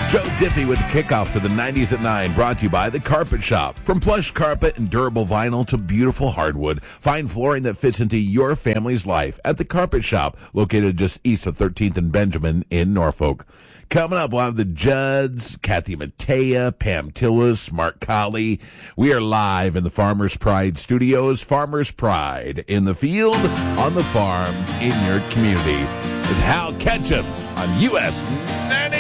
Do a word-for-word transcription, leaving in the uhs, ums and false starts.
Joe Diffie with the kickoff to the nineties at nine, brought to you by The Carpet Shop. From plush carpet and durable vinyl to beautiful hardwood, find flooring that fits into your family's life at The Carpet Shop, located just east of thirteenth and Benjamin in Norfolk. Coming up, we'll have the Judds, Kathy Mattea, Pam Tillis, Mark Colley. We are live in the Farmers Pride Studios. Farmers Pride in the field, on the farm, in your community. It's Hal Ketchum on U S ninety.